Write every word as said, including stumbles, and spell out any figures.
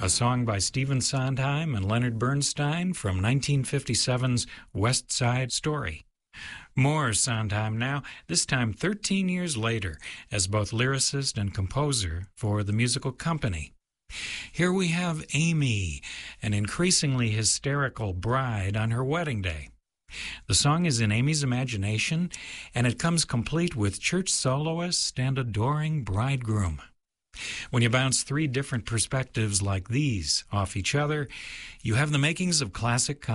a song by Stephen Sondheim and Leonard Bernstein from nineteen fifty-seven's West Side Story. More Sondheim now, this time thirteen years later, as both lyricist and composer for the musical company. Here we have Amy, an increasingly hysterical bride on her wedding day. The song is in Amy's imagination, and it comes complete with church soloist and adoring bridegroom. When you bounce three different perspectives like these off each other, you have the makings of classic